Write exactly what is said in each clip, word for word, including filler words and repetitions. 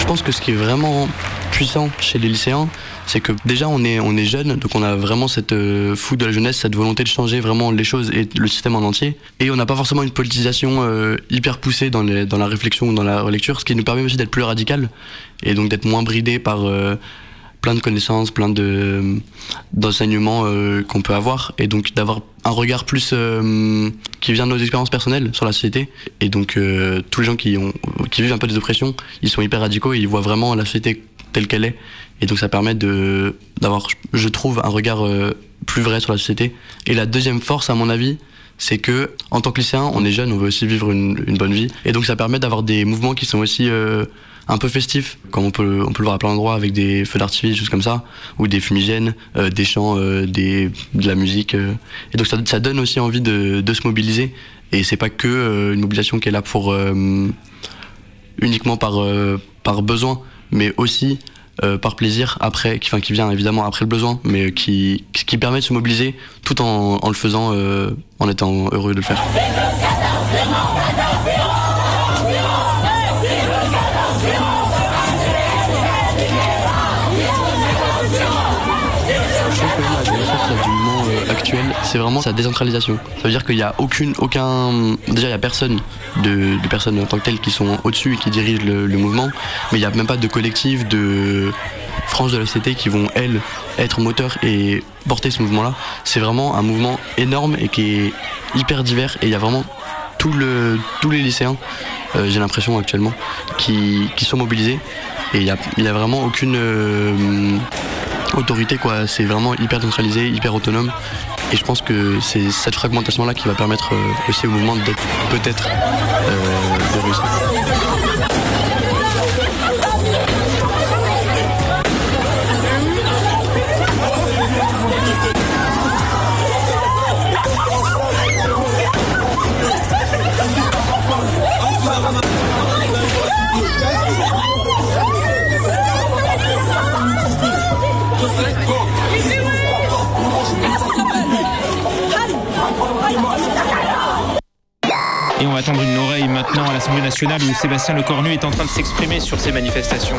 pense que ce qui est vraiment puissant chez les lycéens, c'est que déjà on est, on est jeune, donc on a vraiment cette euh, fougue de la jeunesse, cette volonté de changer vraiment les choses et le système en entier. Et on n'a pas forcément une politisation euh, hyper poussée dans, les, dans la réflexion ou dans la relecture, ce qui nous permet aussi d'être plus radical et donc d'être moins bridé par euh, plein de connaissances, plein de, d'enseignements euh, qu'on peut avoir, et donc d'avoir un regard plus euh, qui vient de nos expériences personnelles sur la société. Et donc euh, tous les gens qui, ont, qui vivent un peu des oppressions, ils sont hyper radicaux et ils voient vraiment la société telle qu'elle est. Et donc ça permet de, d'avoir, je trouve, un regard euh, plus vrai sur la société. Et la deuxième force, à mon avis, c'est que en tant que lycéen, on est jeune, on veut aussi vivre une, une bonne vie. Et donc ça permet d'avoir des mouvements qui sont aussi euh, un peu festifs, comme on peut, on peut le voir à plein d'endroits, avec des feux d'artifice, choses comme ça, ou des fumigènes, euh, des chants, euh, des, de la musique. Euh. Et donc ça, ça donne aussi envie de, de se mobiliser. Et c'est pas que euh, une mobilisation qui est là pour euh, uniquement par, euh, par besoin, mais aussi Euh, par plaisir après, qui, enfin, qui vient évidemment après le besoin, mais qui, qui permet de se mobiliser tout en, en le faisant, euh, en étant heureux de le faire. Je trouve que la défense du moment euh, actuel, c'est vraiment sa décentralisation. Ça veut dire qu'il n'y a aucune, aucun, déjà il n'y a personne de, de personnes en tant que telles qui sont au-dessus et qui dirigent le, le mouvement, mais il n'y a même pas de collectif, de franges de la société qui vont, elles, être moteurs et porter ce mouvement-là. C'est vraiment un mouvement énorme et qui est hyper divers, et il y a vraiment tout le, tous les lycéens, euh, j'ai l'impression actuellement, qui, qui sont mobilisés, et il n'y a, il y a vraiment aucune euh, autorité, quoi. C'est vraiment hyper décentralisé, hyper autonome, et je pense que c'est cette fragmentation-là qui va permettre euh, aussi au mouvement d'être peut-être euh, de réussir. Et on va tendre une oreille maintenant à l'Assemblée nationale où Sébastien Lecornu est en train de s'exprimer sur ces manifestations.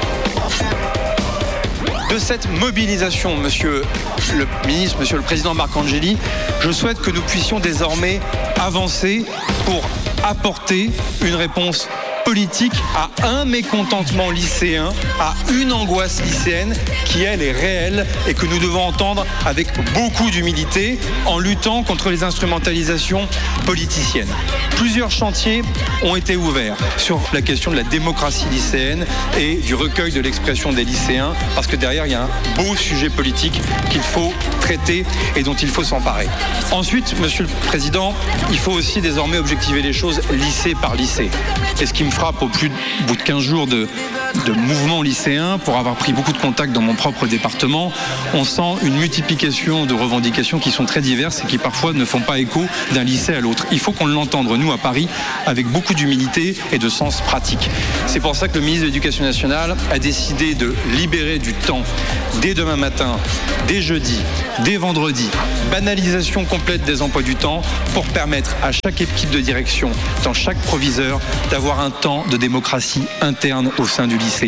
De cette mobilisation, monsieur le ministre, monsieur le président Marcangeli, je souhaite que nous puissions désormais avancer pour apporter une réponse politique à un mécontentement lycéen, à une angoisse lycéenne qui, elle, est réelle et que nous devons entendre avec beaucoup d'humilité en luttant contre les instrumentalisations politiciennes. Plusieurs chantiers ont été ouverts sur la question de la démocratie lycéenne et du recueil de l'expression des lycéens, parce que derrière, il y a un beau sujet politique qu'il faut traiter et dont il faut s'emparer. Ensuite, monsieur le président, il faut aussi désormais objectiver les choses lycée par lycée. Et ce qui me frappe au plus de, au bout de quinze jours de, de mouvement lycéen, pour avoir pris beaucoup de contacts dans mon propre département, on sent une multiplication de revendications qui sont très diverses et qui parfois ne font pas écho d'un lycée à l'autre. Il faut qu'on l'entende, nous, à Paris, avec beaucoup d'humilité et de sens pratique. C'est pour ça que le ministre de l'Éducation nationale a décidé de libérer du temps dès demain matin, dès jeudi, dès vendredi, banalisation complète des emplois du temps pour permettre à chaque équipe de direction, dans chaque proviseur, d'avoir un temps de démocratie interne au sein du lycée.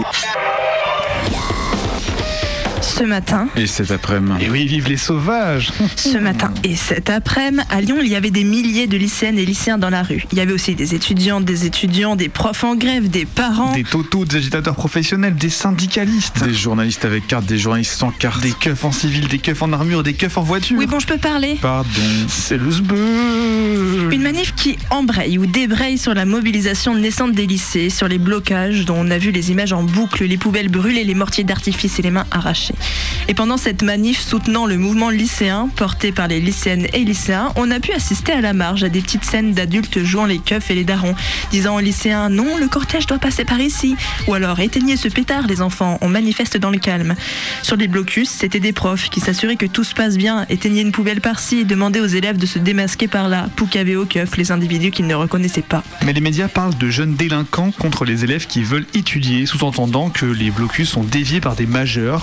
Ce matin. Et cet après-midi. Et oui, vive les sauvages. Ce matin et cet après-midi, à Lyon, il y avait des milliers de lycéennes et lycéens dans la rue. Il y avait aussi des étudiantes, des étudiants, des profs en grève, des parents. Des totos, des agitateurs professionnels, des syndicalistes. Des journalistes avec carte, des journalistes sans carte. Des keufs en civil, des keufs en armure, des keufs en voiture. Oui, bon, je peux parler. Pardon. C'est le sbeul. Une manif qui embraye ou débraye sur la mobilisation naissante des lycées, sur les blocages dont on a vu les images en boucle, les poubelles brûlées, les mortiers d'artifice et les mains arrachées. Et pendant cette manif soutenant le mouvement lycéen, porté par les lycéennes et lycéens, on a pu assister à la marge à des petites scènes d'adultes jouant les keufs et les darons, disant aux lycéens « Non, le cortège doit passer par ici » ou alors « Éteignez ce pétard, les enfants, on manifeste dans le calme ». Sur les blocus, c'était des profs qui s'assuraient que tout se passe bien, éteignaient une poubelle par-ci et demandaient aux élèves de se démasquer par-là, poucavaient aux keufs les individus qu'ils ne reconnaissaient pas. Mais les médias parlent de jeunes délinquants contre les élèves qui veulent étudier, sous-entendant que les blocus sont déviés par des majeurs ou d'autres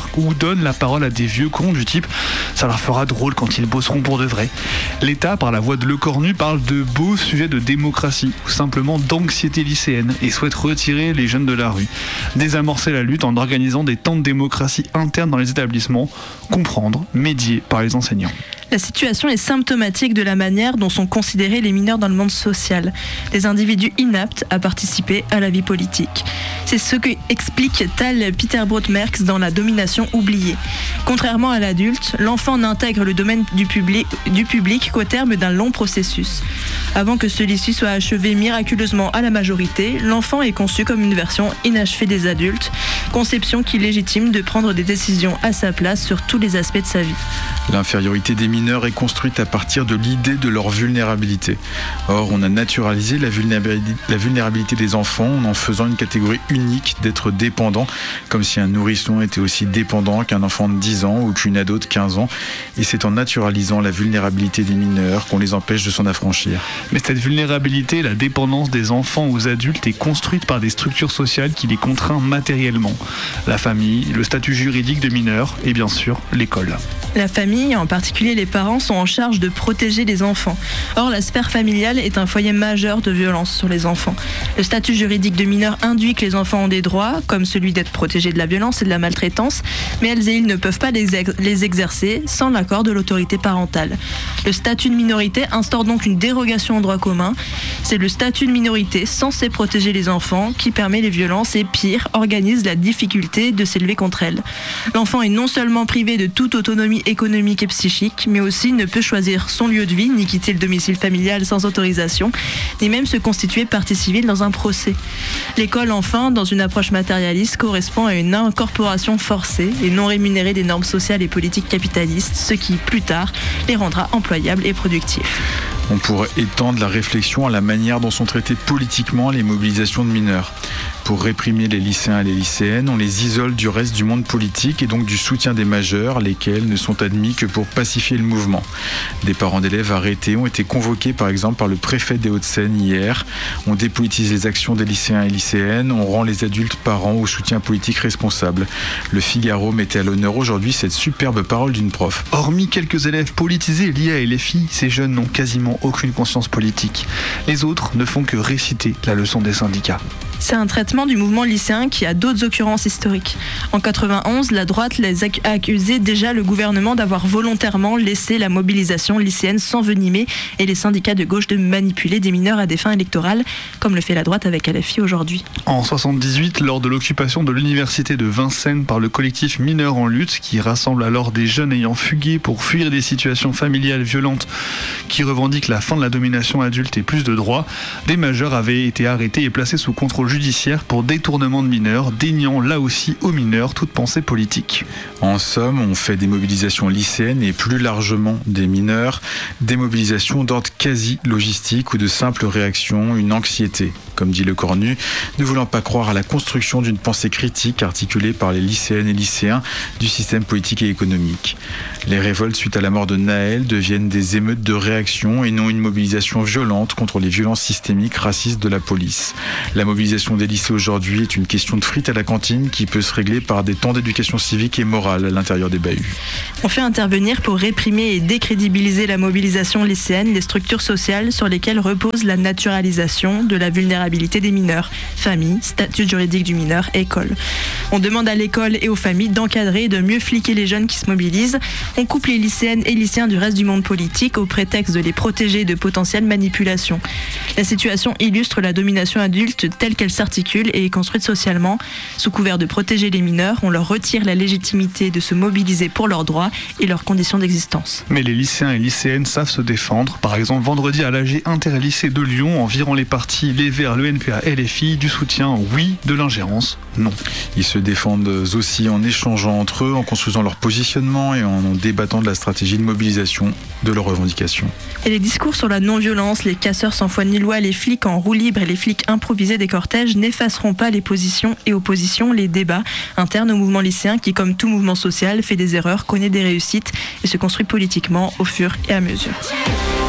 donne la parole à des vieux cons du type « ça leur fera drôle quand ils bosseront pour de vrai ». L'État, par la voix de Lecornu, parle de beaux sujets de démocratie ou simplement d'anxiété lycéenne et souhaite retirer les jeunes de la rue, désamorcer la lutte en organisant des temps de démocratie interne dans les établissements, comprendre, médier par les enseignants. La situation est symptomatique de la manière dont sont considérés les mineurs dans le monde social, des individus inaptes à participer à la vie politique. C'est ce que explique Tal Peterbrot-Merckx dans La domination oubliée. Contrairement à l'adulte, l'enfant n'intègre le domaine du public, du public qu'au terme d'un long processus. Avant que celui-ci soit achevé miraculeusement à la majorité, l'enfant est conçu comme une version inachevée des adultes, conception qui légitime de prendre des décisions à sa place sur tous les aspects de sa vie. L'infériorité des mineurs est construite à partir de l'idée de leur vulnérabilité. Or, on a naturalisé la vulnérabilité, la vulnérabilité des enfants en en faisant une catégorie unique d'être dépendant, comme si un nourrisson était aussi dépendant qu'un enfant de dix ans ou qu'une ado de quinze ans. Et c'est en naturalisant la vulnérabilité des mineurs qu'on les empêche de s'en affranchir. Mais cette vulnérabilité, la dépendance des enfants aux adultes est construite par des structures sociales qui les contraignent matériellement. La famille, le statut juridique de mineurs et bien sûr l'école. La famille, en particulier les parents, sont en charge de protéger les enfants. Or, la sphère familiale est un foyer majeur de violence sur les enfants. Le statut juridique de mineur induit que les enfants ont des droits, comme celui d'être protégés de la violence et de la maltraitance, mais elles et ils ne peuvent pas les, ex- les exercer sans l'accord de l'autorité parentale. Le statut de minorité instaure donc une dérogation au droit commun. C'est le statut de minorité censé protéger les enfants qui permet les violences et, pire, organise la difficulté de s'élever contre elles. L'enfant est non seulement privé de toute autonomie économique et psychique, mais aussi ne peut choisir son lieu de vie, ni quitter le domicile familial sans autorisation, ni même se constituer partie civile dans un procès. L'école, enfin, dans une approche matérialiste, correspond à une incorporation forcée et non rémunérée des normes sociales et politiques capitalistes, ce qui, plus tard, les rendra employables et productifs. On pourrait étendre la réflexion à la manière dont sont traitées politiquement les mobilisations de mineurs. Pour réprimer les lycéens et les lycéennes, on les isole du reste du monde politique et donc du soutien des majeurs, lesquels ne sont admis que pour pacifier le mouvement. Des parents d'élèves arrêtés ont été convoqués par exemple par le préfet des Hauts-de-Seine hier. On dépolitise les actions des lycéens et lycéennes, on rend les adultes parents au soutien politique responsable. Le Figaro mettait à l'honneur aujourd'hui cette superbe parole d'une prof. Hormis quelques élèves politisés liés à L F I, ces jeunes n'ont quasiment aucune conscience politique. Les autres ne font que réciter la leçon des syndicats. C'est un traitement du mouvement lycéen qui a d'autres occurrences historiques. En quatre-vingt-onze, la droite les a accusé déjà le gouvernement d'avoir volontairement laissé la mobilisation lycéenne s'envenimer et les syndicats de gauche de manipuler des mineurs à des fins électorales, comme le fait la droite avec L F I aujourd'hui. En soixante-dix-huit, lors de l'occupation de l'université de Vincennes par le collectif Mineurs en lutte, qui rassemble alors des jeunes ayant fugué pour fuir des situations familiales violentes qui revendiquent la fin de la domination adulte et plus de droits, des majeurs avaient été arrêtés et placés sous contrôle judiciaire pour détournement de mineurs, déniant là aussi aux mineurs toute pensée politique. En somme, on fait des mobilisations lycéennes et plus largement des mineurs, des mobilisations d'ordre quasi logistique ou de simple réaction, une anxiété, comme dit Lecornu, ne voulant pas croire à la construction d'une pensée critique articulée par les lycéennes et lycéens du système politique et économique. Les révoltes suite à la mort de Naël deviennent des émeutes de réaction et non une mobilisation violente contre les violences systémiques racistes de la police. La mobilisation des lycées aujourd'hui est une question de frites à la cantine qui peut se régler par des temps d'éducation civique et morale à l'intérieur des bahuts. On fait intervenir pour réprimer et décrédibiliser la mobilisation lycéenne les structures sociales sur lesquelles repose la naturalisation de la vulnérabilité des mineurs, famille, statut juridique du mineur, école. On demande à l'école et aux familles d'encadrer et de mieux fliquer les jeunes qui se mobilisent. On coupe les lycéennes et lycéens du reste du monde politique au prétexte de les protéger de potentielles manipulations. La situation illustre la domination adulte telle qu'elle s'articule et est construite socialement. Sous couvert de protéger les mineurs, on leur retire la légitimité de se mobiliser pour leurs droits et leurs conditions d'existence. Mais les lycéens et lycéennes savent se défendre. Par exemple, vendredi à l'A G interlycée de Lyon, en virant les partis Les Verts, le N P A, L F I, du soutien oui, de l'ingérence non. Ils se défendent aussi en échangeant entre eux, en construisant leur positionnement et en débattant de la stratégie de mobilisation de leurs revendications. Et les discours sur la non-violence, les casseurs sans foi ni loi, les flics en roue libre et les flics improvisés des cortèges n'effaceront pas les positions et oppositions, les débats internes au mouvement lycéen qui, comme tout mouvement social, fait des erreurs, connaît des réussites et se construit politiquement au fur et à mesure.